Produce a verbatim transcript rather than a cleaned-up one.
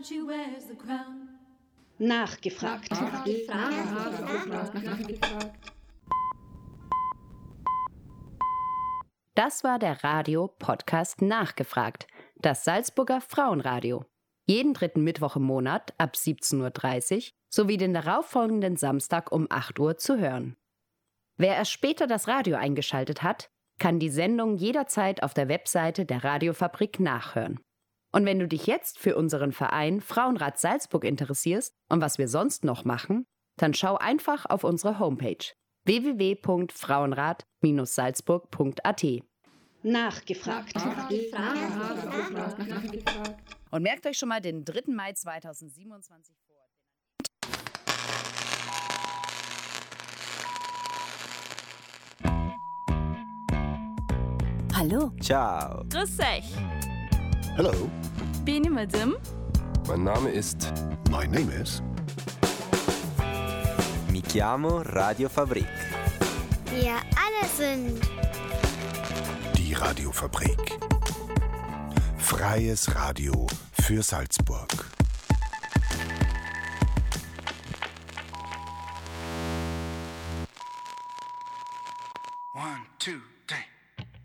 She wears the crown. Nachgefragt. Das war der Radio-Podcast Nachgefragt, das Salzburger Frauenradio. Jeden dritten Mittwoch im Monat ab siebzehn Uhr dreißig sowie den darauffolgenden Samstag um acht Uhr zu hören. Wer erst später das Radio eingeschaltet hat, kann die Sendung jederzeit auf der Webseite der Radiofabrik nachhören. Und wenn du dich jetzt für unseren Verein Frauenrat Salzburg interessierst und was wir sonst noch machen, dann schau einfach auf unsere Homepage w w w punkt frauenrat Bindestrich salzburg punkt a t. Nachgefragt. Und merkt euch schon mal den dritten Mai zweitausendsiebenundzwanzig vor. Hallo. Ciao. Grüß euch. Hello. Bin ich Madame? Mein Name ist... My name is... Mi chiamo Radiofabrik. Wir alle sind... Die Radiofabrik. Freies Radio für Salzburg. One, two, three.